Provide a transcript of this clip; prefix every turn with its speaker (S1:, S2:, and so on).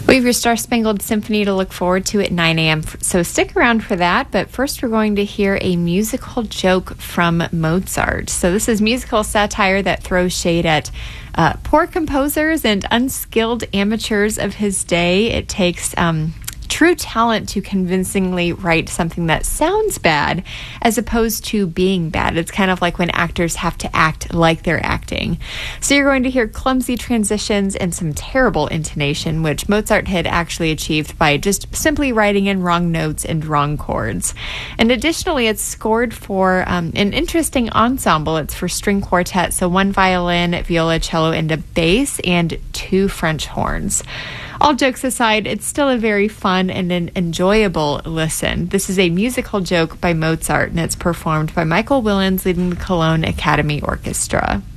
S1: We have your Star Spangled Symphony to look forward to at 9 a.m., so stick around for that. But first, we're going to hear a musical joke from Mozart. So this is musical satire that throws shade at poor composers and unskilled amateurs of his day. It takes true talent to convincingly write something that sounds bad as opposed to being bad. It's kind of like when actors have to act like they're acting. So you're going to hear clumsy transitions and some terrible intonation, which Mozart had actually achieved by just simply writing in wrong notes and wrong chords. And additionally, it's scored for an interesting ensemble. It's for string quartet, so 1 violin, viola, cello, and a bass, and 2 French horns. All jokes aside, it's still a very fun and an enjoyable listen. This is a musical joke by Mozart, and it's performed by Michael Willens leading the Cologne Academy Orchestra.